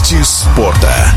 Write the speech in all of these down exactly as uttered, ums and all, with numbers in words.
Новости спорта.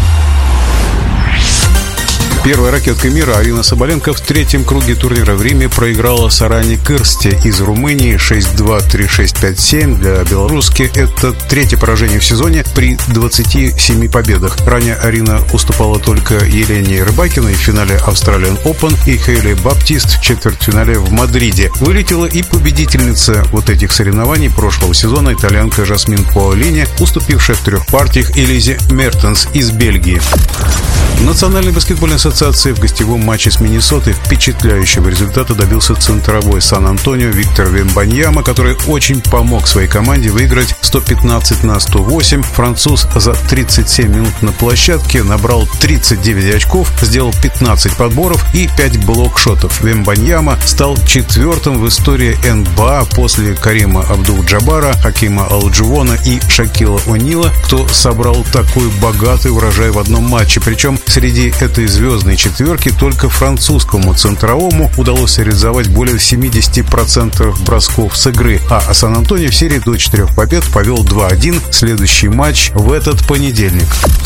Первая ракетка мира Арина Соболенко в третьем круге турнира в Риме проиграла Саране Кырсте из Румынии шесть-два, три-шесть, пять-семь. Для белоруски это третье поражение в сезоне при двадцати семи победах. Ранее Арина уступала только Елене Рыбакиной в финале Australian Open и Хейли Баптист в четвертьфинале в Мадриде. Вылетела и победительница вот этих соревнований прошлого сезона, итальянка Жасмин Паолини, уступившая в трех партиях Элизе Мертенс из Бельгии. Национальной баскетбольной ассоциации в гостевом матче с Миннесотой впечатляющего результата добился центровой Сан-Антонио Виктор Вембаньяма, который очень помог своей команде выиграть сто пятнадцать на сто восемь. Француз за тридцать семь минут на площадке набрал тридцать девять очков, сделал пятнадцать подборов и пять блокшотов. Вембаньяма стал четвертым в истории эн бэ а после Карима Абдул-Джаббара, Хакима Алджувона и Шакила О'Нила, кто собрал такой богатый урожай в одном матче. Причем среди этой звездной четверки только французскому центровому удалось реализовать более семьдесят процентов бросков с игры, а Сан-Антонио в серии до четырех побед повел два-один. Следующий матч в этот понедельник.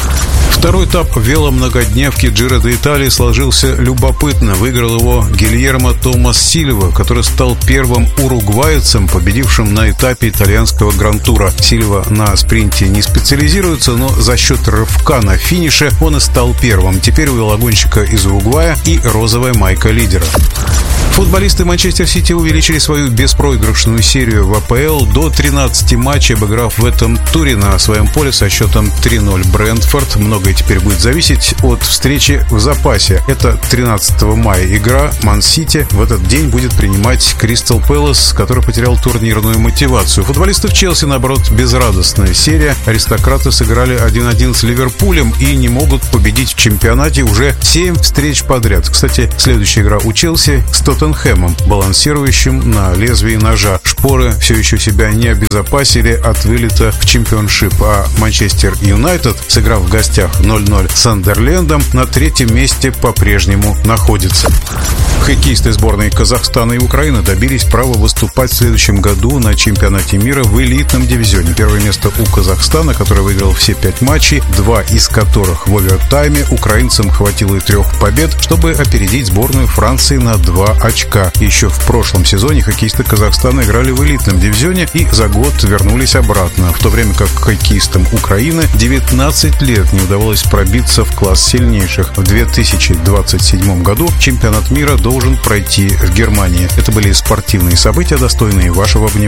Второй этап веломногодневки Джиро де Италии сложился любопытно. Выиграл его Гильермо Томас Сильва, который стал первым уругвайцем, победившим на этапе итальянского гран-тура. Сильва на спринте не специализируется, но за счет рывка на финише он и стал первым. Теперь у велогонщика из Уругвая и розовая майка лидера. Футболисты Манчестер Сити увеличили свою беспроигрышную серию в а пэ эл до тринадцати матчей, обыграв в этом туре на своем поле со счетом три-ноль Брентфорд. Многое теперь будет зависеть от встречи в запасе. Это тринадцатого мая игра. Ман-Сити в этот день будет принимать Кристал Пэлас, который потерял турнирную мотивацию. Футболистов Челси, наоборот, безрадостная серия. Аристократы сыграли один-один с Ливерпулем и не могут победить в чемпионате уже семь встреч подряд. Кстати, следующая игра у Челси с Тоттенхэмом, балансирующим на лезвии ножа. Шпоры все еще себя не обезопасили от вылета в чемпионшип, а Манчестер Юнайтед, сыграв в гостях ноль-ноль с Сандерлендом, на третьем месте по-прежнему находится. Хоккеисты сборной Казахстана и Украины добились права выступать в следующем году на чемпионате мира в элитном дивизионе. Первое место у Казахстана, который выиграл все пять матчей, два из которых в овертайме. Украинцам хватило и трех побед, чтобы опередить сборную Франции на два очка. Еще в прошлом сезоне хоккеисты Казахстана играли в элитном дивизионе и за год вернулись обратно, в то время как хоккеистам Украины девятнадцать лет не удавалось пробиться в класс сильнейших. В две тысячи двадцать седьмом году чемпионат мира должен пройти в Германии. Это были спортивные события, достойные вашего внимания.